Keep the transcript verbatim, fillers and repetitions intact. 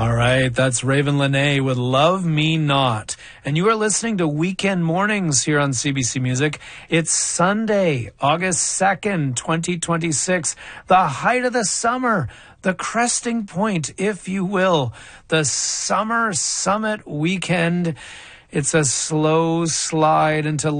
All right, that's Raven Lene with Love Me Not. And you are listening to Weekend Mornings here on C B C Music. It's Sunday, August second, twenty twenty-six, the height of the summer, the cresting point, if you will, the Summer Summit Weekend. It's a slow slide into